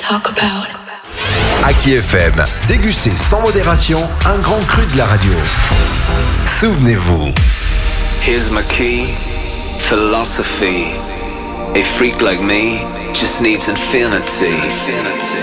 talk about. Aki FM, dégustez sans modération un grand cru de la radio. Souvenez-vous. Here's my key, philosophy. A freak like me just needs infinity.